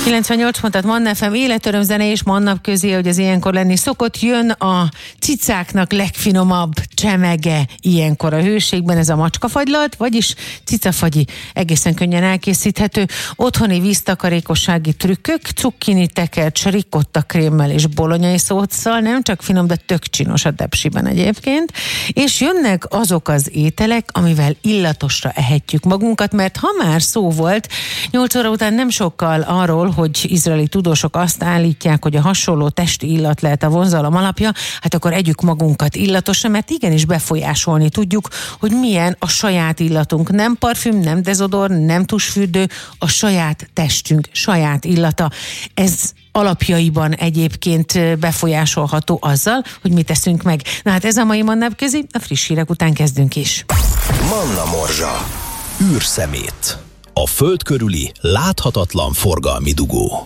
98 pontat Manna FM, életöröm zene és Mannap közé, hogy az ilyenkor lenni szokott. Jön a cicáknak legfinomabb csemege ilyenkor a hőségben, ez a macskafagylalt, vagyis cicafagyi, egészen könnyen elkészíthető. Otthoni víztakarékossági trükkök, cukkini tekert, ricotta krémmel és bolonyai szóccal, nem csak finom, de tök csinos a Depsiben egyébként. És jönnek azok az ételek, amivel illatosra ehetjük magunkat, mert ha már szó volt 8 óra után nem sokkal arról, hogy izraeli tudósok azt állítják, hogy a hasonló testi illat lehet a vonzalom alapja, hát akkor együk magunkat illatosra, mert igenis befolyásolni tudjuk, hogy milyen a saját illatunk. Nem parfüm, nem dezodor, nem tusfürdő, a saját testünk, saját illata. Ez alapjaiban egyébként befolyásolható azzal, hogy mit teszünk meg. Na hát ez a mai Manna közi, a friss hírek után kezdünk is. Manna morzsa. Űrszemét. A föld körüli láthatatlan forgalmi dugó.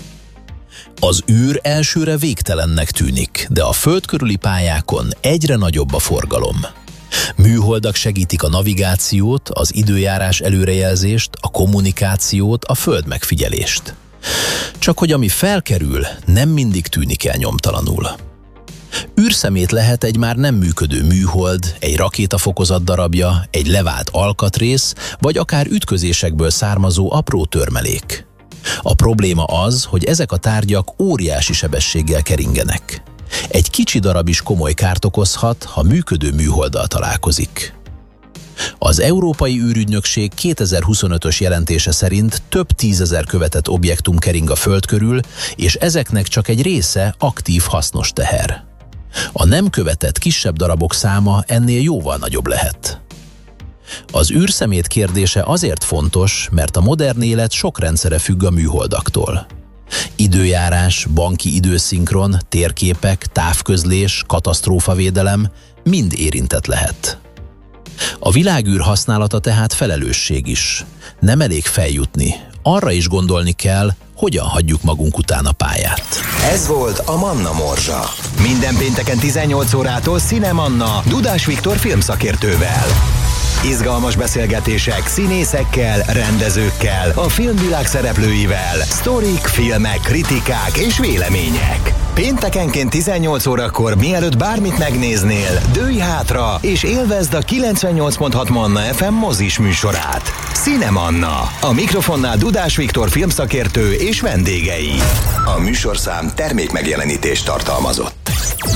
Az űr elsőre végtelennek tűnik, de a föld körüli pályákon egyre nagyobb a forgalom. Műholdak segítik a navigációt, az időjárás előrejelzést, a kommunikációt, a föld megfigyelést. Csak hogy ami felkerül, nem mindig tűnik el nyomtalanul. Űrszemét lehet egy már nem működő műhold, egy rakétafokozat darabja, egy levált alkatrész, vagy akár ütközésekből származó apró törmelék. A probléma az, hogy ezek a tárgyak óriási sebességgel keringenek. Egy kicsi darab is komoly kárt okozhat, ha működő műholddal találkozik. Az Európai űrügynökség 2025-ös jelentése szerint több 10 000 követett objektum kering a Föld körül, és ezeknek csak egy része aktív hasznos teher. A nem követett kisebb darabok száma ennél jóval nagyobb lehet. Az űrszemét kérdése azért fontos, mert a modern élet sok rendszere függ a műholdaktól. Időjárás, banki időszinkron, térképek, távközlés, katasztrófavédelem mind érintett lehet. A világűr használata tehát felelősség is. Nem elég feljutni, arra is gondolni kell, hogyan hagyjuk magunk után a pályát. Ez volt a Manna morzsa. Minden pénteken 18 órától Színe Manna Dudás Viktor filmszakértővel. Izgalmas beszélgetések színészekkel, rendezőkkel, a filmvilág szereplőivel, sztorik, filmek, kritikák és vélemények. Péntekenként 18 órakor, mielőtt bármit megnéznél, dőlj hátra és élvezd a 98.6 Manna FM mozis műsorát. Színe Manna. A mikrofonnál Dudás Viktor filmszakértő és vendégei. A műsorszám termékmegjelenítést tartalmazott.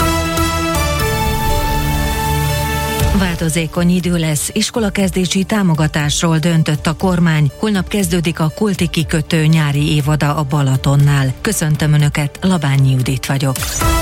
Változékony idő lesz, iskolakezdési támogatásról döntött a kormány. Holnap kezdődik a Kulti kikötő nyári évada a Balatonnál. Köszöntöm Önöket, Labányi Judit vagyok.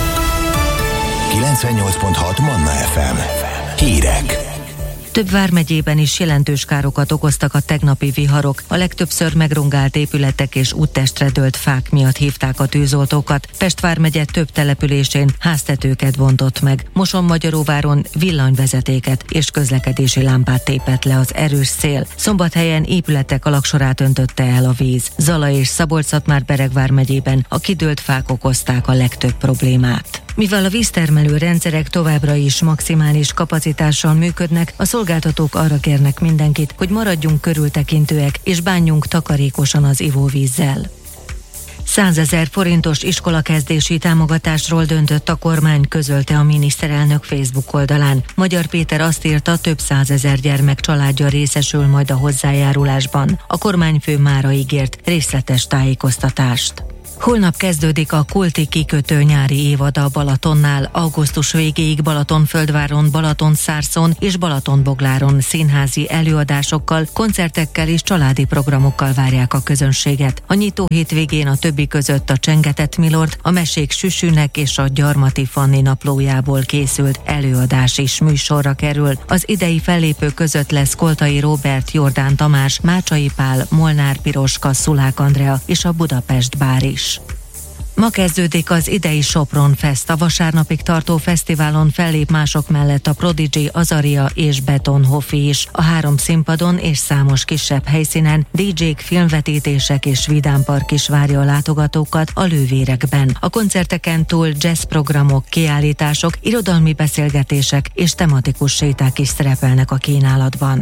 98.6 Manna FM. Hírek. Több vármegyében is jelentős károkat okoztak a tegnapi viharok. A legtöbbször megrongált épületek és úttestre dőlt fák miatt hívták a tűzoltókat. Pest vármegye több településén háztetőket bontott meg. Mosonmagyaróváron villanyvezetéket és közlekedési lámpát tépett le az erős szél. Szombathelyen épületek alagsorát öntötte el a víz. Zala és Szabolcs-Szatmár-Bereg vármegyében a kidőlt fák okozták a legtöbb problémát. Mivel a víztermelő rendszerek továbbra is maximális kapacitással működnek, a szolgáltatók arra kérnek mindenkit, hogy maradjunk körültekintőek és bánjunk takarékosan az ivóvízzel. 100 000 forintos iskolakezdési támogatásról döntött a kormány, közölte a miniszterelnök Facebook oldalán. Magyar Péter azt írta, több 100 000 gyermek családja részesül majd a hozzájárulásban. A kormányfő mára ígért részletes tájékoztatást. Holnap kezdődik a Kulti kikötő nyári évada a Balatonnál. Augusztus végéig Balatonföldváron, Balatonszárszón és Balatonbogláron színházi előadásokkal, koncertekkel és családi programokkal várják a közönséget. A nyitó hétvégén a többi között a Csengetett Milord, a Mesék Süsűnek és a Gyarmati Fanni naplójából készült előadás is műsorra kerül. Az idei fellépő között lesz Koltai Róbert, Jordán Tamás, Mácsai Pál, Molnár Piroska, Szulák Andrea és a Budapest Bár is. Ma kezdődik az idei Sopron Fest. A vasárnapig tartó fesztiválon fellép mások mellett a Prodigy, Azaria és Betonhoffi is. A 3 színpadon és számos kisebb helyszínen DJ-k, filmvetítések és vidámpark is várja a látogatókat a Lővérekben. A koncerteken túl jazzprogramok, kiállítások, irodalmi beszélgetések és tematikus séták is szerepelnek a kínálatban.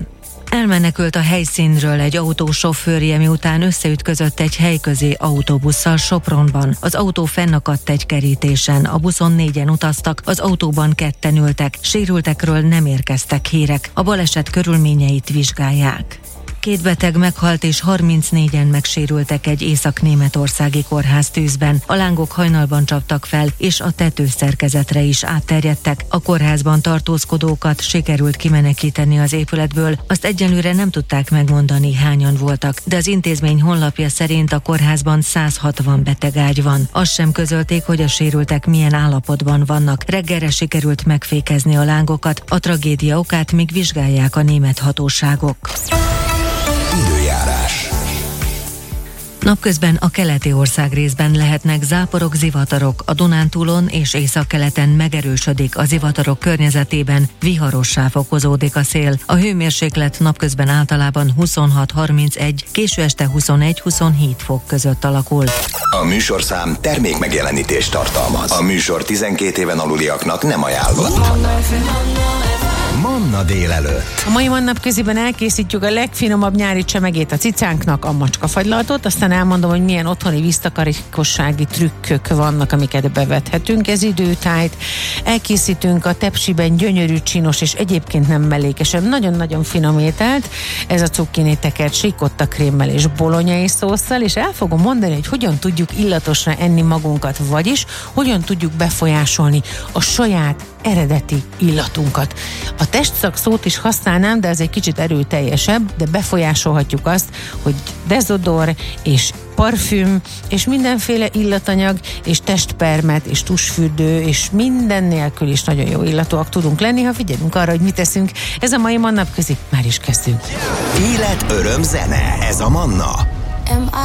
Elmenekült a helyszínről egy autó sofőrje, miután összeütközött egy helyközi autóbusszal Sopronban. Az autó fennakadt egy kerítésen, a buszon 4-en utaztak, az autóban 2-en ültek, sérültekről nem érkeztek hírek. A baleset körülményeit vizsgálják. 2 beteg meghalt és 34-en megsérültek egy észak-németországi kórház tűzben. A lángok hajnalban csaptak fel, és a tetőszerkezetre is átterjedtek. A kórházban tartózkodókat sikerült kimenekíteni az épületből, azt egyenlőre nem tudták megmondani, hányan voltak, de az intézmény honlapja szerint a kórházban 160 betegágy van. Azt sem közölték, hogy a sérültek milyen állapotban vannak. Reggelre sikerült megfékezni a lángokat, a tragédia okát még vizsgálják a német hatóságok. Időjárás. Napközben a keleti országrészben lehetnek záporok, zivatarok, a Dunántúlon és északkeleten megerősödik a zivatarok környezetében, viharossá fokozódik a szél. A hőmérséklet napközben általában 26-31, késő este 21-27 fok között alakul. A műsorszám termék megjelenítést tartalmaz. A műsor 12 éven aluliaknak nem ajánlott. Manna délelőtt. A mai Mannapköziben elkészítjük a legfinomabb nyári csemegét a cicánknak, a macskafagylalatot, aztán elmondom, hogy milyen otthoni víztakarékossági trükkök vannak, amiket bevethetünk ez időtájt. Elkészítünk a tepsiben gyönyörű, csinos és egyébként nem mellékesen nagyon-nagyon finom ételt. Ez a cukkini tekert síkotta krémmel és bolonyai szósszal, és el fogom mondani, hogy hogyan tudjuk illatosra enni magunkat, vagyis hogyan tudjuk befolyásolni a saját eredeti illatunkat. A testszak szót is használnám, de ez egy kicsit erőteljesebb, de befolyásolhatjuk azt, hogy dezodor és parfüm, és mindenféle illatanyag, és testpermet, és tusfürdő, és minden nélkül is nagyon jó illatúak tudunk lenni, ha figyelünk arra, hogy mit teszünk. Ez a mai Mannapközi, már is kezdünk. Élet, öröm, zene. Ez a Manna.